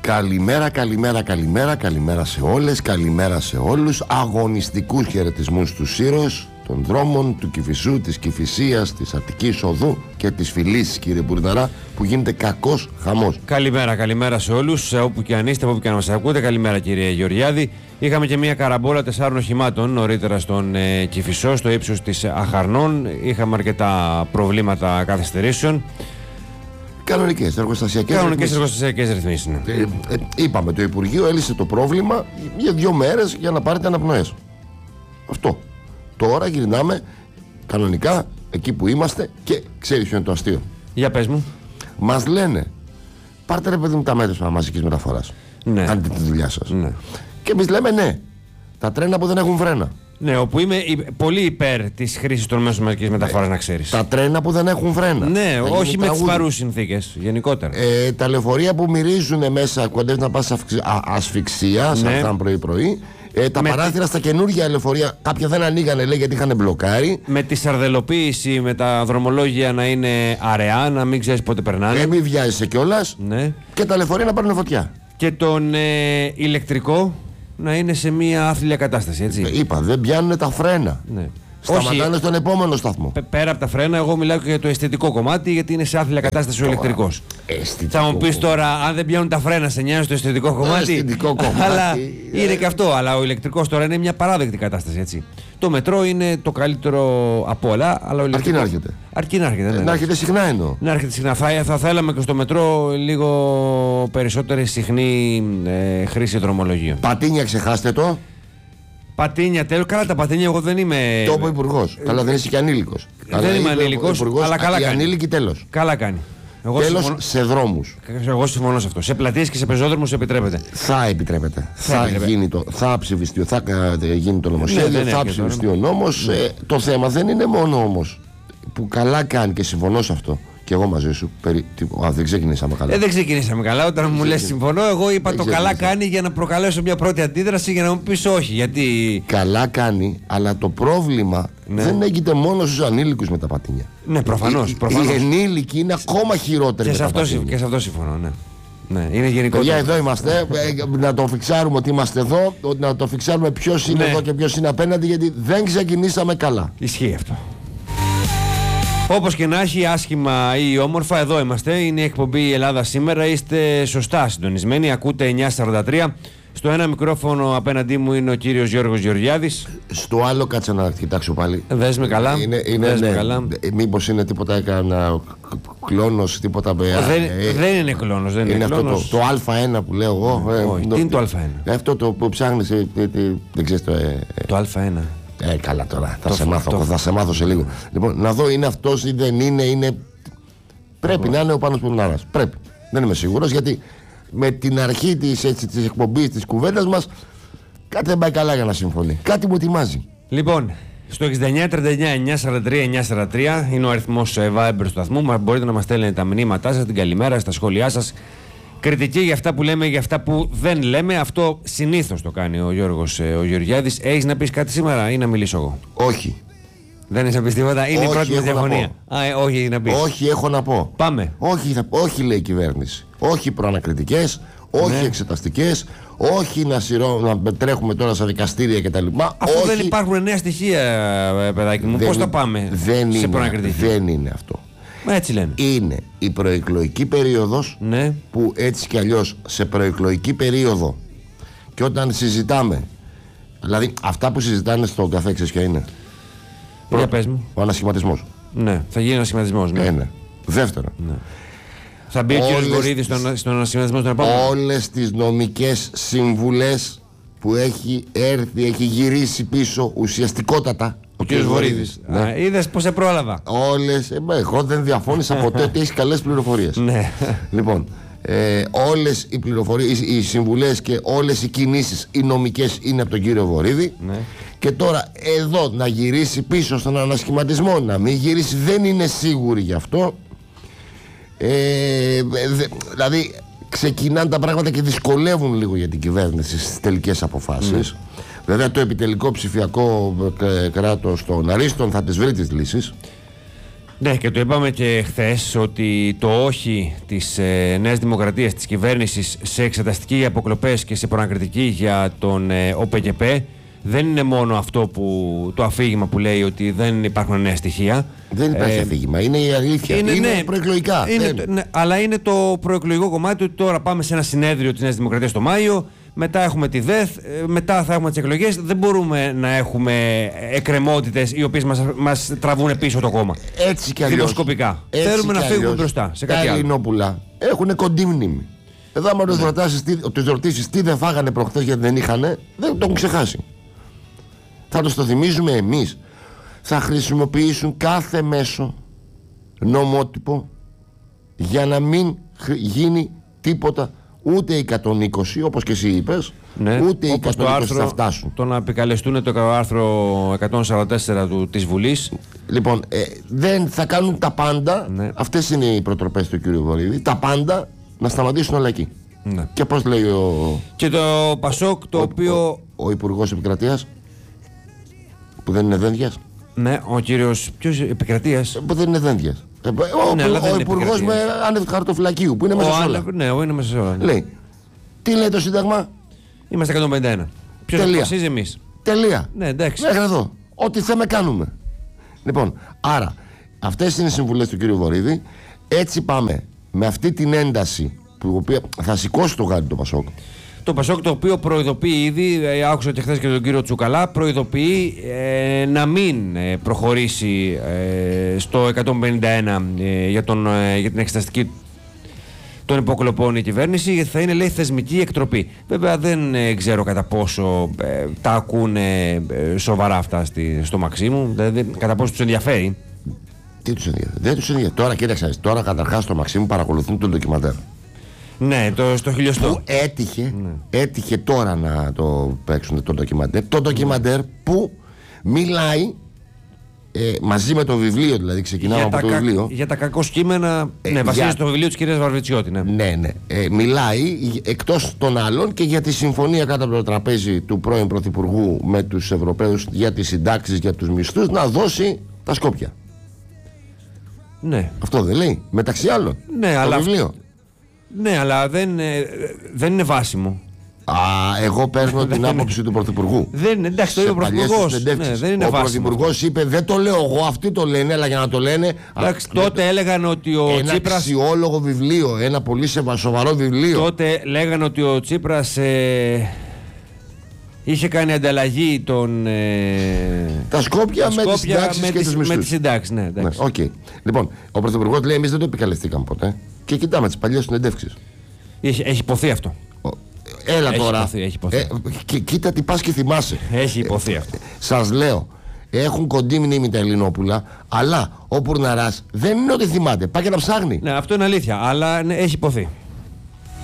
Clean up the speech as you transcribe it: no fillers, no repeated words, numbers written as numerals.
Καλημέρα, καλημέρα, καλημέρα, καλημέρα σε όλες, καλημέρα σε όλους. Αγωνιστικούς χαιρετισμούς του Σύρος, των δρόμων, του Κηφισού, της Κηφισίας, της Αττικής Οδού και της Φυλής, κύριε Μπουρδαρά, που γίνεται κακός χαμός. Καλημέρα, καλημέρα σε όλους, όπου και αν είστε, όπου και αν μας ακούτε. Καλημέρα, κύριε Γεωργιάδη. Είχαμε και μια καραμπόλα 4 οχημάτων νωρίτερα στον Κηφισό, στο ύψος της Αχαρνών. Είχαμε αρκετά προβλήματα καθυστερήσεων. Κανονικές εργοστασιακές ρυθμίσεις. Ναι. Είπαμε, το Υπουργείο έλυσε το πρόβλημα για 2 μέρες για να πάρετε αναπνοές. Αυτό. Τώρα γυρνάμε κανονικά εκεί που είμαστε και ξέρεις ποιο είναι το αστείο. Για πες μου. Μας λένε, πάρτε ρε παιδί μου τα μέτρα μαζικής μεταφοράς. Ναι. Κάντε τη δουλειά σας. Ναι. Και εμείς λέμε ναι. Τα τρένα που δεν έχουν φρένα. Ναι, όπου είμαι πολύ υπέρ της χρήσης των μέσων μαζικής μεταφοράς, να ξέρεις. Τα τρένα που δεν έχουν φρένα. Ναι, όχι με τις παρούς συνθήκες, γενικότερα. Τα λεωφορεία που μυρίζουν μέσα, κοντεύει να πας ασφυξία, σαν αυτά πρωί-πρωί. Τα παράθυρα στα καινούργια λεωφορεία, κάποια δεν ανοίγανε, λέει, γιατί είχαν μπλοκάρει. Με τη σαρδελοποίηση, με τα δρομολόγια να είναι αραιά, να μην ξέρεις πότε περνάνε. Μην βιάζεσαι κιόλας. Ναι. Και τα λεωφορεία να πάρουν φωτιά. Και τον ηλεκτρικό να είναι σε μια άθλια κατάσταση, έτσι. Είπα, δεν πιάνουν τα φρένα. Ναι. Σταματάνε στον επόμενο σταθμό. Πέρα από τα φρένα, εγώ μιλάω και για το αισθητικό κομμάτι, γιατί είναι σε άθλια κατάσταση ο ηλεκτρικός. Θα μου πεις τώρα, αν δεν πιάνουν τα φρένα, σε νοιάζει το αισθητικό κομμάτι. Αισθητικό κομμάτι. Αλλά είναι και αυτό. Αλλά ο ηλεκτρικός τώρα είναι μια παράδεκτη κατάσταση, έτσι. Το μετρό είναι το καλύτερο από όλα. Αλλά ο αρκεί να έρχεται. Αρκεί να έρχεται. Ναι. Να έρχεται συχνά εννοώ. Να έρχεται συχνά. Θα θέλαμε και στο μετρό λίγο περισσότερη συχνή χρήση δρομολογίων. Πατίνια, ξεχάστε το. Πατίνια, τέλος. Καλά, τα πατίνια, εγώ δεν είμαι. Το είπε ο Υπουργός. Καλά, δεν είσαι και ανήλικος. Δεν είμαι ανήλικος, αλλά καλά κάνει. Ανήλικοι τέλος. Καλά κάνει. Τέλος σε δρόμους. Εγώ συμφωνώ σε αυτό. Σε πλατείες και σε πεζόδρομους επιτρέπεται. Θα επιτρέπεται. Θα ψηφιστεί, θα γίνει το νομοσχέδιο, θα ψηφιστεί ο νόμος. Το θέμα δεν είναι μόνο όμως που καλά κάνει, και συμφωνώ σε αυτό. Και εγώ μαζί σου. Δεν ξεκινήσαμε καλά. Δεν ξεκινήσαμε καλά. Όταν μου λες συμφωνώ, εγώ είπα το καλά κάνει για να προκαλέσω μια πρώτη αντίδραση, για να μου πεις όχι. Γιατί. Καλά κάνει, αλλά το πρόβλημα δεν έγκυται μόνο στους ανήλικους με τα πατίνια. Ναι, προφανώς. Οι ενήλικοι είναι ακόμα χειρότεροι. Και σε αυτό συμφωνώ, ναι. Ναι, είναι γενικό. Για εδώ είμαστε. Να το φιξάρουμε ότι είμαστε εδώ, να το φιξάρουμε ποιος είναι εδώ και ποιος είναι απέναντι, γιατί δεν ξεκινήσαμε καλά. Ισχύει αυτό. Όπως και να έχει, άσχημα ή όμορφα, εδώ είμαστε. Είναι η εκπομπή η Ελλάδα σήμερα. Είστε σωστά συντονισμένοι. Ακούτε 943. Στο ένα μικρόφωνο απέναντί μου είναι ο κύριος Γιώργος Γεωργιάδης. Στο άλλο, κάτσε να κοιτάξω πάλι. Δες με καλά. Καλά. Μήπως είναι τίποτα, έκανα κλόνος, τίποτα. Δεν είναι κλόνος. Είναι αυτό το Α1 που λέω εγώ. Τι είναι το Α1? Αυτό το που ψάχνεις. Δεν ξέρεις το Α1. Καλά τώρα, θα σε μάθω σε λίγο. Λοιπόν, να δω είναι αυτός ή δεν είναι. Πρέπει να είναι ο Πάνος Πουρνάρας. Πρέπει. Δεν είμαι σίγουρος, γιατί με την αρχή της εκπομπής, της κουβέντας μας, κάτι δεν πάει καλά για να συμφωνεί. Κάτι μου ετοιμάζει. Λοιπόν, στο 6939-943-943 είναι ο αριθμός Viber του σταθμού. Μπορείτε να μας στέλνετε τα μηνύματά σας, την καλημέρα, στα σχόλιά σας. Κριτική για αυτά που λέμε, για αυτά που δεν λέμε. Αυτό συνήθως το κάνει ο Γιώργος ο Γεωργιάδης. Έχεις να πεις κάτι σήμερα ή να μιλήσω εγώ? Όχι. Δεν έχεις να πεις τίποτα? Είναι η πρώτη μας διαφωνία. Όχι να πεις. Όχι, έχω να πω. Πάμε. Όχι, λέει η κυβέρνηση. Όχι προανακριτικές, όχι εξεταστικές, όχι να τρέχουμε τώρα στα δικαστήρια κτλ. Αφού δεν υπάρχουν νέα στοιχεία, παιδάκι μου, πώς θα πάμε σε προανακριτική? Δεν είναι αυτό. Έτσι λένε. Είναι η προεκλογική περίοδος, που έτσι κι αλλιώς σε προεκλογική περίοδο, και όταν συζητάμε, δηλαδή αυτά που συζητάνε στο καφέ, ξέρεις ποια είναι? Για πες μου. Ο ανασχηματισμός. Ναι, θα γίνει ανασχηματισμός. Ναι. Δεύτερον, θα μπει ο κύριος Βορίδης στον ανασχηματισμό στον επόμενο. Όλες τις νομικές συμβουλές που έχει έρθει, έχει γυρίσει πίσω ουσιαστικότατα ο κύριος Βορίδης. Είδες πως σε πρόλαβα. Όλες. Εγώ δεν διαφώνησα ποτέ ότι έχει καλές πληροφορίες. Ναι. Λοιπόν, όλες οι πληροφορίες, οι συμβουλές και όλες οι κινήσεις, οι νομικές, είναι από τον κύριο Βορίδη. Ναι. Και τώρα εδώ να γυρίσει πίσω στον ανασχηματισμό, να μην γυρίσει, δεν είναι σίγουροι γι' αυτό. Δηλαδή ξεκινάνε τα πράγματα και δυσκολεύουν λίγο για την κυβέρνηση στις τελικές αποφάσεις. Βέβαια το επιτελικό ψηφιακό κράτος των αρίστων θα τις βρει τις λύσεις. Ναι, και το είπαμε και χθες ότι το όχι της Νέας Δημοκρατίας, της κυβέρνησης, σε εξεταστική αποκλοπές και σε προανακριτική για τον ΟΠΚΠ δεν είναι μόνο αυτό το αφήγημα που λέει ότι δεν υπάρχουν νέα στοιχεία. Δεν υπάρχει αφήγημα, είναι η αλήθεια. Είναι προεκλογικά. Αλλά είναι το προεκλογικό κομμάτι ότι τώρα πάμε σε ένα συνέδριο της Νέας Δημοκρατίας το Μάιο, μετά έχουμε τη ΔΕΘ, μετά θα έχουμε τις εκλογές. Δεν μπορούμε να έχουμε εκκρεμότητες οι οποίες μας τραβούν πίσω το κόμμα. Έτσι κι αλλιώς. Δημοσκοπικά. Θέλουμε να φύγουμε μπροστά σε κάτι άλλο. Τα Ελληνόπουλα έχουν κοντή μνήμη. Εδώ, άμα τους ρωτήσεις τι δεν φάγανε προχθές γιατί δεν είχανε, δεν το έχουν ξεχάσει. Θα τους το θυμίζουμε εμείς. Θα χρησιμοποιήσουν κάθε μέσο νομότυπο για να μην γίνει τίποτα. Ούτε οι 120, όπως και εσύ είπες, ναι, ούτε οι 120 θα φτάσουν. Το να επικαλεστούν το άρθρο 144 της Βουλής. Λοιπόν, δεν θα κάνουν τα πάντα. Ναι. Αυτές είναι οι προτροπές του κ. Βορύδη. Τα πάντα να σταματήσουν όλα εκεί. Ναι. Και πώς λέει και το Πασόκ, το οποίο. Ο Υπουργός Επικρατείας, που δεν είναι Δένδιας. Ναι, ο κύριος. Ποιος Επικρατείας? Που δεν είναι Δένδιας. Ο Υπουργός με άνευ χαρτοφυλακίου που είναι μέσα σε όλα. Ναι, είναι μέσα σε όλα. Λέει, τι λέει το Σύνταγμα? Είμαστε 151. Ποιος αποφασίζει? Εμείς. Τελεία. Ναι, εντάξει. Μέχρι εδώ. Ό,τι θέμε κάνουμε. Λοιπόν, άρα αυτές είναι οι συμβουλές του κύριου Βορύδη. Έτσι πάμε με αυτή την ένταση που θα σηκώσει το γάντι το Πασόκ. Το Πασόκ, το οποίο προειδοποιεί ήδη, άκουσα και χθες και τον κύριο Τσουκαλά, προειδοποιεί να μην προχωρήσει στο 151 για την εξεταστική των υποκλοπών η κυβέρνηση, γιατί θα είναι, λέει, θεσμική εκτροπή. Βέβαια δεν ξέρω κατά πόσο τα ακούνε σοβαρά αυτά στο Μαξίμου, δηλαδή κατά πόσο τους ενδιαφέρει. Τι τους ενδιαφέρει? Δεν τους ενδιαφέρει. Τώρα κοίταξε, τώρα καταρχάς στο Μαξίμου παρακολουθούν το ντοκιμαντέρ. Ναι, στο χιλιοστό. Που έτυχε τώρα να το παίξουν το ντοκιμαντέρ. Το ντοκιμαντέρ που μιλάει μαζί με το βιβλίο, δηλαδή ξεκινάμε από το βιβλίο. Για τα κακό κείμενα, βασίζεται στο βιβλίο της κυρίας Βαρβιτσιώτη. Ναι. Μιλάει εκτός των άλλων και για τη συμφωνία κάτω από το τραπέζι του πρώην Πρωθυπουργού με τους Ευρωπαίους για τις συντάξεις, για τους μισθούς, να δώσει τα Σκόπια. Ναι. Αυτό δεν λέει? Μεταξύ άλλων. Ναι, το αλλά βιβλίο. Ναι, αλλά δεν είναι βάσιμο. Εγώ παίρνω την άποψη του Πρωθυπουργού. Εντάξει, το είπε ο Πρωθυπουργός. Ο Πρωθυπουργός είπε, δεν το λέω εγώ, αυτοί το λένε, αλλά για να το λένε. Εντάξει, τότε έλεγαν ότι ο Τσίπρας. Ένα αξιόλογο βιβλίο, ένα πολύ σοβαρό βιβλίο. Τότε λέγανε ότι ο Τσίπρας είχε κάνει ανταλλαγή τα Σκόπια με τις συντάξεις και τους μισθούς. Με τις συντάξεις, ναι. Okay. Λοιπόν, ο Πρωθυπουργός λέει, εμείς δεν το επικαλεστήκαμε ποτέ. Και κοιτάμε τις παλιές συνεντεύξεις. Έχει υποθεί αυτό. Έλα έχει τώρα. υποθεί. Κοίτα τι πας και θυμάσαι. Έχει υποθεί αυτό. Σας λέω, έχουν κοντή μνήμη τα Ελληνόπουλα, αλλά ο Πουρναράς δεν είναι ότι θυμάται. Πάει και να ψάχνει. Ναι, αυτό είναι αλήθεια, αλλά έχει υποθεί.